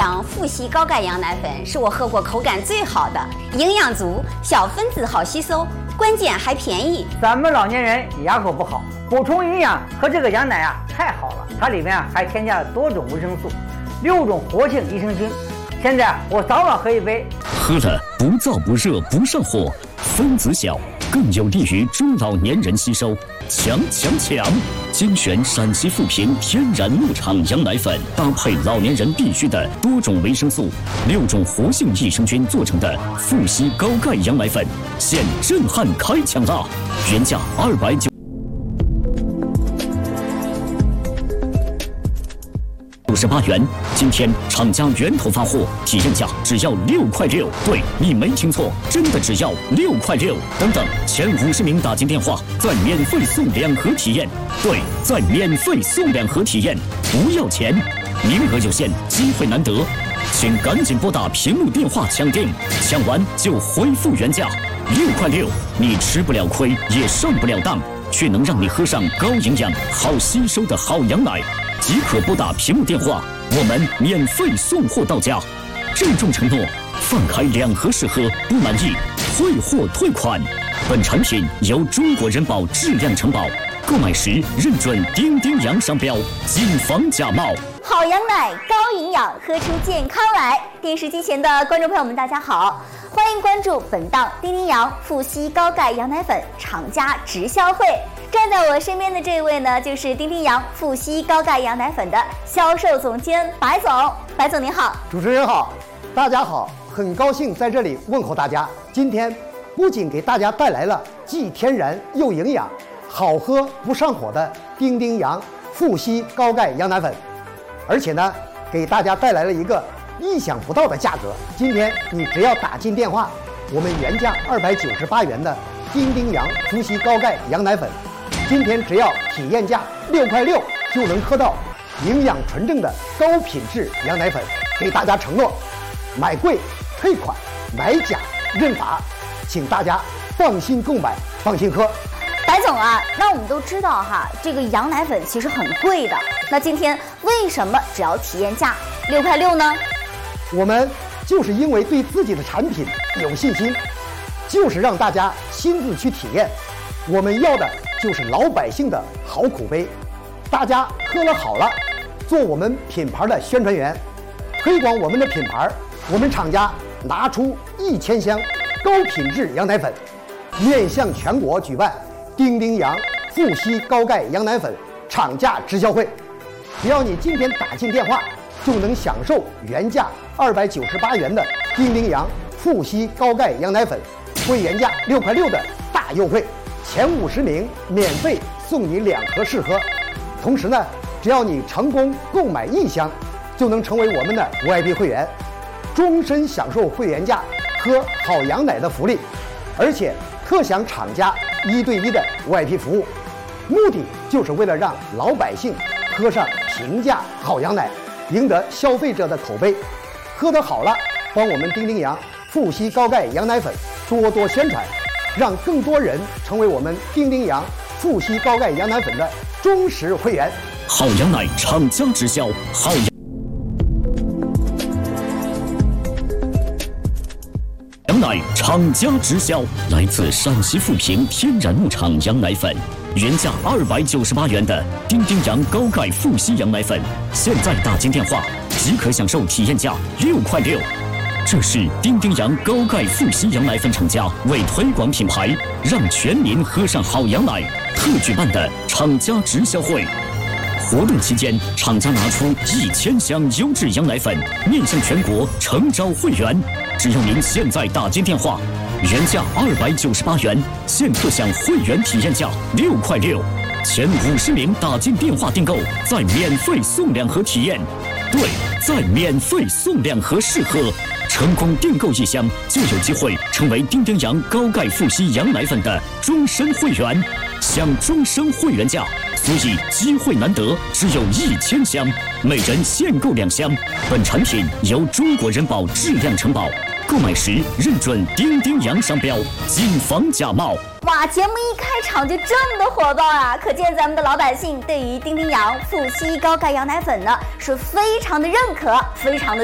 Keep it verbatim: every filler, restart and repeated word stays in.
阳富硒高钙羊奶粉是我喝过口感最好的，营养足，小分子好吸收，关键还便宜。 咱们老年人牙口不好，补充营养和这个羊奶啊太好了，它里面啊还添加了多种维生素，六种活性益生菌。现在我早晚喝一杯， 喝了不燥不热不上火，分子小，更有利于中老年人吸收。强强强！精选陕西富平天然牧场羊奶粉，搭配老年人必需的多种维生素、六种活性益生菌做成的富硒高钙羊奶粉，现震撼开抢啦！原价二百九。五十八元，今天厂家源头发货，体验价只要六块六。对，你没听错，真的只要六块六。等等，前五十名打进电话，再免费送两盒体验。对，再免费送两盒体验，不要钱，名额有限，机会难得，请赶紧拨打屏幕电话抢订，抢完就恢复原价。六块六，你吃不了亏，也上不了当，却能让你喝上高营养、好吸收的好羊奶。即可拨打屏幕电话，我们免费送货到家。郑重承诺，放开两盒试喝，不满意退货退款。本产品由中国人保质量承保，购买时认准丁丁洋商标，谨防假冒。 好羊奶，高营养，喝出健康来。电视机前的观众朋友们，大家好，欢迎关注本档丁丁洋富硒高钙羊奶粉厂家直销会。站在我身边的这位呢，就是丁丁洋富硒高钙羊奶粉的销售总监白总。白总您好。 主持人好，大家好，很高兴在这里问候大家。今天不仅给大家带来了既天然又营养、好喝不上火的丁丁洋富硒高钙羊奶粉，而且呢，给大家带来了一个意想不到的价格。今天你只要打进电话，我们原价二百九十八元的丁丁洋富硒高钙羊奶粉，今天只要体验价六块六就能喝到营养纯正的高品质羊奶粉。给大家承诺，买贵退款，买假认罚，请大家放心购买，放心喝。 白总啊，那我们都知道哈，这个羊奶粉其实很贵的。那今天为什么只要体验价六块六呢？ 我们就是因为对自己的产品有信心，就是让大家亲自去体验。我们要的就是老百姓的好口碑，大家喝了好了，做我们品牌的宣传员，推广我们的品牌。我们厂家拿出一千箱高品质羊奶粉，面向全国举办丁丁洋富硒高钙羊奶粉厂家直销会。只要你今天打进电话，就能享受原价二百九十八元的丁丁洋富硒高钙羊奶粉，会原价六块六的大优惠。前五十名免费送你两盒试喝，同时呢，只要你成功购买一箱，就能成为我们的 V I P 会员，终身享受会员价喝好羊奶的福利，而且特享厂家一对一的 V I P 服务。目的就是为了让老百姓喝上平价好羊奶，赢得消费者的口碑。喝得好了，帮我们丁丁洋富硒高钙羊奶粉多多宣传，让更多人成为我们丁丁洋富硒高钙羊奶粉的忠实会员。 好羊奶厂家直销，好羊奶厂家直销，来自陕西富平天然牧场羊奶粉，原价二百九十八元的丁丁洋高钙富硒羊奶粉，现在打进电话即可享受体验价六块六。这是丁丁洋高钙富硒羊奶粉厂家为推广品牌，让全民喝上好羊奶特举办的厂家直销会。活动期间，厂家拿出一千箱优质羊奶粉，面向全国诚招会员。只要您现在打进电话，原价二百九十八元，现特享会员体验价六块六。前五十名打进电话订购，再免费送两盒体验。对，再免费送两盒试喝。成功订购一箱，就有机会成为丁丁洋高钙富硒羊奶粉的终身会员，享终身会员价。所以机会难得，只有一千箱，每人限购两箱。本产品由中国人保质量承保，购买时认准丁丁洋商标，谨防假冒。 哇，节目一开场就这么的火爆啊！可见咱们的老百姓对于丁丁洋富硒高钙羊奶粉呢是非常的认可，非常的